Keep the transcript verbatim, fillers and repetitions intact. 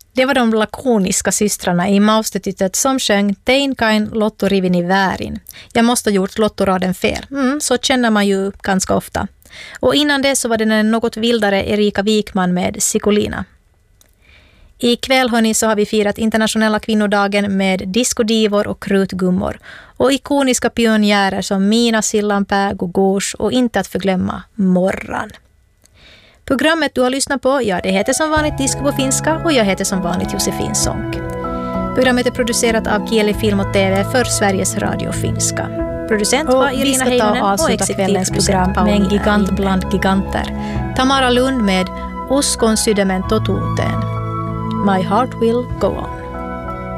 Det var de lakoniska systrarna i Maustetytöt som sjöng Teinkain Lotto rivini väärin. Jag måste ha gjort lottoraden fel. Mm, så känner man ju ganska ofta. Och innan det så var det den något vildare Erika Wikman med Sikolina. Ikväll hörni så har vi firat internationella kvinnodagen med diskodivor och krutgummor. Och ikoniska pionjärer som Mina Sillanpää, Gogoush och inte att förglömma Morran. Programmet du har lyssnat på, ja det heter som vanligt Disco på finska och jag heter som vanligt Josefin Sonck. Programmet är producerat av Kieli Film och T V för Sveriges Radio Finska. Producent och var Irina Heinonen och, och exekutiv program med en gigant bland giganter. Tamara Lund med Uskon sydämen totuuteen. My heart will go on.